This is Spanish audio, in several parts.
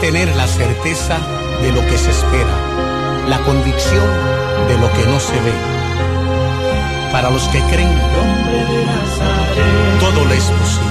tener la certeza de lo que se espera, la convicción de lo que no se ve. Para los que creen, todo le es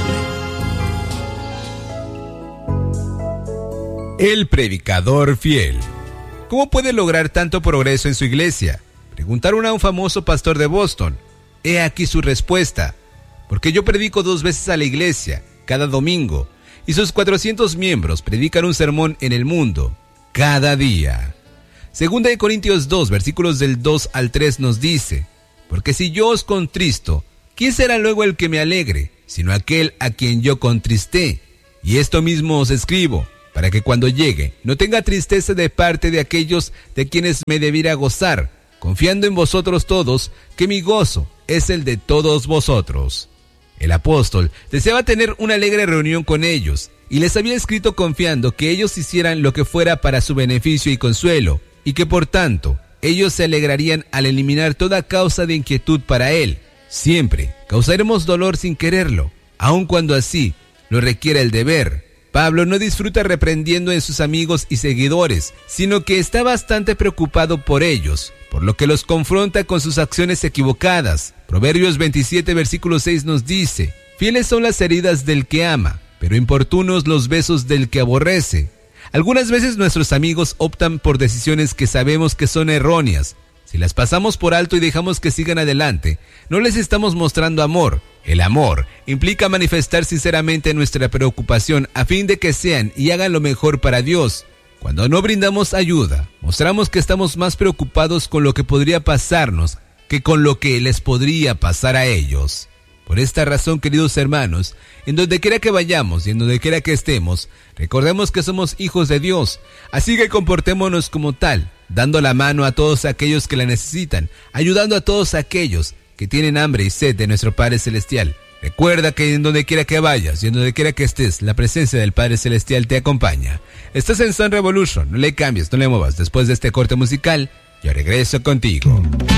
posible. El predicador fiel. ¿Cómo puede lograr tanto progreso en su iglesia? Preguntaron a un famoso pastor de Boston. He aquí su respuesta. Porque yo predico 2 veces a la iglesia, cada domingo, y sus 400 miembros predican un sermón en el mundo, cada día. Segunda de Corintios 2, versículos del 2 al 3 nos dice: porque si yo os contristo, ¿quién será luego el que me alegre, sino aquel a quien yo contristé? Y esto mismo os escribo, para que cuando llegue no tenga tristeza de parte de aquellos de quienes me debiera gozar, confiando en vosotros todos, que mi gozo es el de todos vosotros. El apóstol deseaba tener una alegre reunión con ellos, y les había escrito confiando que ellos hicieran lo que fuera para su beneficio y consuelo, y que por tanto ellos se alegrarían al eliminar toda causa de inquietud para él. Siempre causaremos dolor sin quererlo, aun cuando así lo requiera el deber. Pablo no disfruta reprendiendo en sus amigos y seguidores, sino que está bastante preocupado por ellos, por lo que los confronta con sus acciones equivocadas. Proverbios 27, versículo 6 nos dice: fieles son las heridas del que ama, pero importunos los besos del que aborrece. Algunas veces nuestros amigos optan por decisiones que sabemos que son erróneas. Si las pasamos por alto y dejamos que sigan adelante, no les estamos mostrando amor. El amor implica manifestar sinceramente nuestra preocupación a fin de que sean y hagan lo mejor para Dios. Cuando no brindamos ayuda, mostramos que estamos más preocupados con lo que podría pasarnos que con lo que les podría pasar a ellos. Por esta razón, queridos hermanos, en donde quiera que vayamos y en donde quiera que estemos, recordemos que somos hijos de Dios, así que comportémonos como tal, dando la mano a todos aquellos que la necesitan, ayudando a todos aquellos que tienen hambre y sed de nuestro Padre Celestial. Recuerda que en donde quiera que vayas y en donde quiera que estés, la presencia del Padre Celestial te acompaña. Estás en Sun Revolution, no le cambies, no le muevas. Después de este corte musical, yo regreso contigo.